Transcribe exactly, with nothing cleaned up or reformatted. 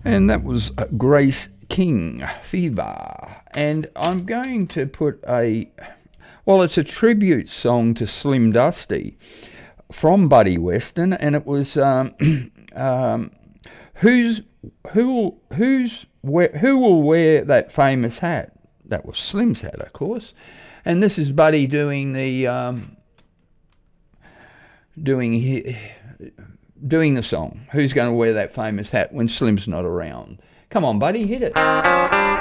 And that was uh, Grace King, Fever. And I'm going to put a, well, it's a tribute song to Slim Dusty from Buddy Weston, and it was um, um, who's who who's where, who will wear that famous hat? That was Slim's hat, of course. And this is Buddy doing the um, doing doing the song. Who's going to wear that famous hat when Slim's not around? Come on, Buddy, hit it.